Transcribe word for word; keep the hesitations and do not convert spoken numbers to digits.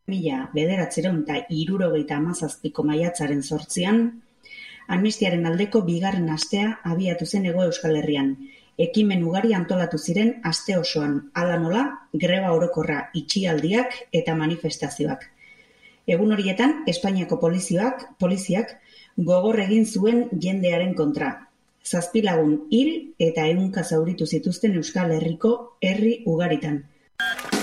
mila bederatziehun eta hirurogeita hamazazpiko maiatzaren zortzian, amnistiaren aldeko bigarren astea abiatu zen Hego Euskal Herrian. Ekimen ugari antolatu ziren aste osoan, hala nola, greba orokorra, itxialdiak eta manifestazioak. Egun horietan, Espainiako polizioak, poliziak gogor egin zuen jendearen kontra. Zazpi lagun hil eta ehunka zauritu zituzten Euskal Herriko herri ugaritan.